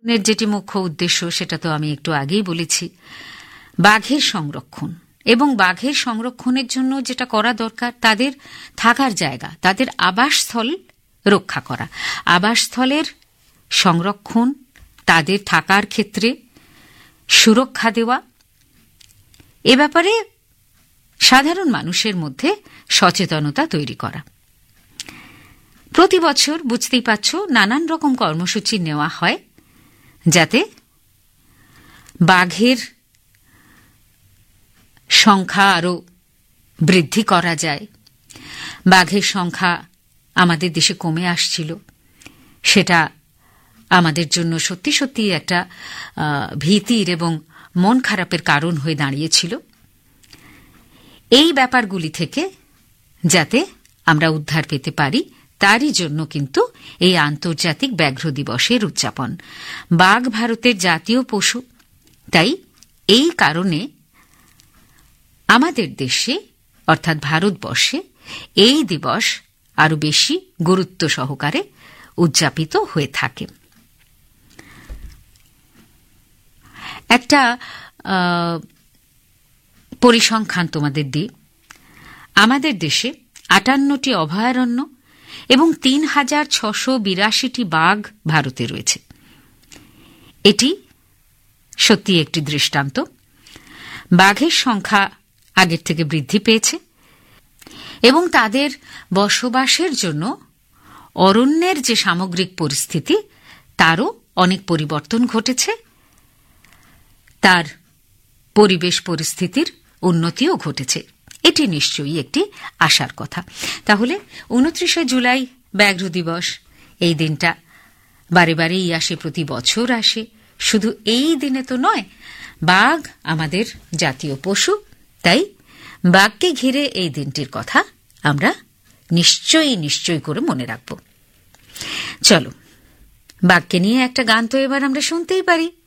এর যেটি মুখ্য উদ্দেশ্য সেটা তো আমি একটু আগেই বলেছি, বাঘের সংরক্ষণ। এবং বাঘের সংরক্ষণের জন্য যেটা করা দরকার, তাদের থাকার জায়গা, তাদের আবাসস্থল রক্ষা করা, আবাসস্থলের সংরক্ষণ, তাদের থাকার ক্ষেত্রে সুরক্ষা দেওয়া, এ ব্যাপারে সাধারণ মানুষের মধ্যে সচেতনতা তৈরি করা। প্রতি বছর বুঝতেই পারছ নানান রকম কর্মসূচি নেওয়া হয় যাতে বাঘের সংখ্যা আরও বৃদ্ধি করা যায়। বাঘের সংখ্যা আমাদের দেশে কমে আসছিল, সেটা আমাদের জন্য সত্যি সত্যি একটা ভীতির এবং মন খারাপের কারণ হয়ে দাঁড়িয়েছিল। এই ব্যাপারগুলি থেকে যাতে আমরা উদ্ধার পেতে পারি, তারই জন্য কিন্তু এই আন্তর্জাতিক ব্যাঘ্র দিবসের উদযাপন। বাঘ ভারতের জাতীয় পশু, তাই এই কারণে আমাদের দেশে অর্থাৎ ভারতবর্ষে এই দিবস আরও বেশি গুরুত্ব সহকারে উদযাপিত হয়ে থাকে। একটা পরিসংখ্যান তোমাদের দিই। আমাদের দেশে 58টি অভয়ারণ্য এবং 3682টি বাঘ ভারতে রয়েছে। এটি সত্যি একটি দৃষ্টান্ত। বাঘের সংখ্যা আগের থেকে বৃদ্ধি পেয়েছে এবং তাদের বসবাসের জন্য অরণ্যের যে সামগ্রিক পরিস্থিতি, তারও অনেক পরিবর্তন ঘটেছে, তার পরিবেশ পরিস্থিতির উন্নতিও ঘটেছে। এটি নিশ্চয়ই একটি আশার কথা। তাহলে 29শে জুলাই ব্যাঘ্র দিবস, এই দিনটা বারে বারেই আসে, প্রতি বছর আসে। শুধু এই দিনে তো নয়, বাঘ আমাদের জাতীয় পশু, তাই বাঘকে ঘিরে এই দিনটির কথা আমরা নিশ্চয়ই করে মনে রাখব। চলো, বাঘকে নিয়ে একটা গান তো এবার আমরা শুনতেই পারি।